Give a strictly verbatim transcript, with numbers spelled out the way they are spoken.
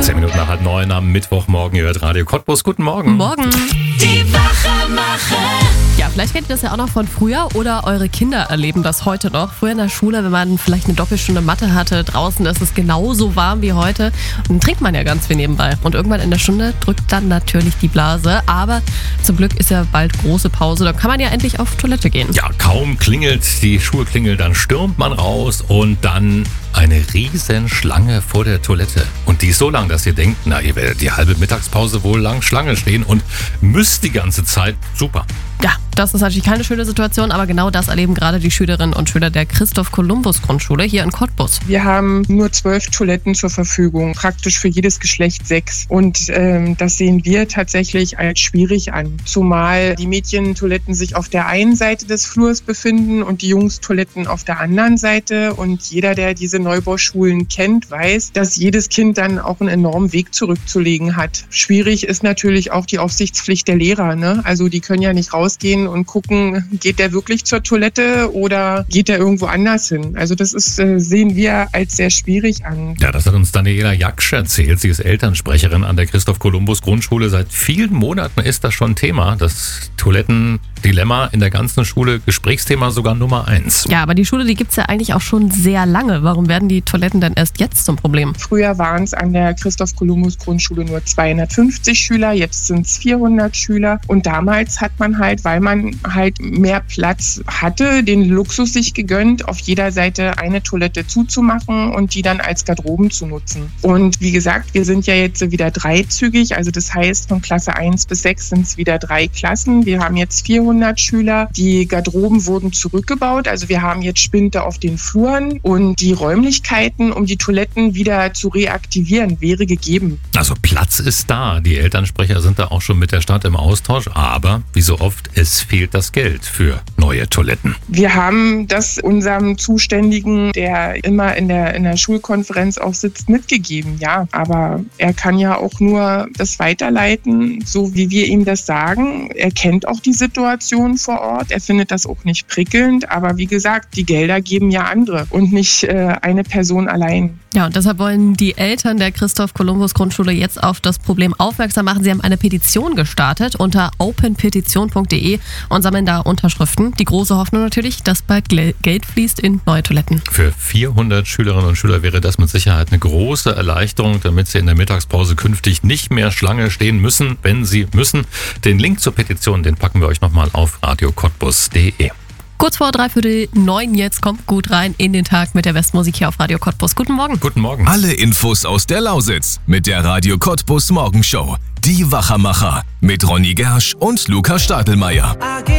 Zehn Minuten nach halb neun am Mittwochmorgen. Ihr hört Radio Cottbus. Guten Morgen. Morgen. Die Wachmacher. Ja, vielleicht kennt ihr das ja auch noch von früher oder eure Kinder erleben das heute noch. Früher in der Schule, wenn man vielleicht eine Doppelstunde Mathe hatte, draußen ist es genauso warm wie heute. Und dann trinkt man ja ganz viel nebenbei. Und irgendwann in der Stunde drückt dann natürlich die Blase. Aber zum Glück ist ja bald große Pause. Da kann man ja endlich auf Toilette gehen. Ja, kaum klingelt die Schulklingel, dann stürmt man raus und dann eine riesen Schlange vor der Toilette. Und die ist so lang, dass ihr denkt, na, ihr werdet die halbe Mittagspause wohl lang Schlange stehen und müsst die ganze Zeit. Super. Ja, das ist natürlich keine schöne Situation, aber genau das erleben gerade die Schülerinnen und Schüler der Christoph-Kolumbus-Grundschule hier in Cottbus. Wir haben nur zwölf Toiletten zur Verfügung, praktisch für jedes Geschlecht sechs. Und ähm, das sehen wir tatsächlich als schwierig an. Zumal die Mädchentoiletten sich auf der einen Seite des Flurs befinden und die Jungstoiletten auf der anderen Seite. Und jeder, der diese Neubauschulen kennt, weiß, dass jedes Kind dann auch einen enormen Weg zurückzulegen hat. Schwierig ist natürlich auch die Aufsichtspflicht der Lehrer, ne? Also die können ja nicht rausgehen und gucken, geht der wirklich zur Toilette oder geht der irgendwo anders hin? Also das ist, äh, sehen wir als sehr schwierig an. Ja, das hat uns Daniela Jaksch erzählt. Sie ist Elternsprecherin an der Christoph-Kolumbus-Grundschule. Seit vielen Monaten ist das schon Thema. Das Toilettendilemma in der ganzen Schule, Gesprächsthema sogar Nummer eins. Ja, aber die Schule, die gibt es ja eigentlich auch schon sehr lange. Warum werden die Toiletten denn erst jetzt zum Problem? Früher waren es an der Christoph-Kolumbus-Grundschule nur zweihundertfünfzig Schüler, jetzt sind es vierhundert Schüler. Und damals hat man halt, weil man halt mehr Platz hatte, den Luxus sich gegönnt, auf jeder Seite eine Toilette zuzumachen und die dann als Garderoben zu nutzen. Und wie gesagt, wir sind ja jetzt wieder dreizügig, also das heißt, von Klasse eins bis sechs sind es wieder drei Klassen. Wir haben jetzt vierhundert Schüler. Die Garderoben wurden zurückgebaut, also wir haben jetzt Spinte auf den Fluren und die Räumlichkeiten, um die Toiletten wieder zu reaktivieren, wäre gegeben. Also Platz ist da. Die Elternsprecher sind da auch schon mit der Stadt im Austausch, aber wie so oft, es fehlt das Geld für neue Toiletten. Wir haben das unserem Zuständigen, der immer in der, in der Schulkonferenz auch sitzt, mitgegeben, ja. Aber er kann ja auch nur das weiterleiten, so wie wir ihm das sagen. Er kennt auch die Situation vor Ort. Er findet das auch nicht prickelnd. Aber wie gesagt, die Gelder geben ja andere und nicht äh, eine Person allein. Ja, und deshalb wollen die Eltern der Christoph-Kolumbus-Grundschule jetzt auf das Problem aufmerksam machen. Sie haben eine Petition gestartet unter open petition punkt de und sammeln da Unterschriften. Die große Hoffnung natürlich, dass bald Geld fließt in neue Toiletten. Für vierhundert Schülerinnen und Schüler wäre das mit Sicherheit eine große Erleichterung, damit sie in der Mittagspause künftig nicht mehr Schlange stehen müssen, wenn sie müssen. Den Link zur Petition, den packen wir euch nochmal auf radio cottbus punkt de. Kurz vor dreiviertel neun jetzt, kommt gut rein in den Tag mit der Westmusik hier auf Radio Cottbus. Guten Morgen. Guten Morgen. Alle Infos aus der Lausitz mit der Radio Cottbus Morgenshow. Die Wachmacher mit Ronny Gersch und Lukas Stadelmeier.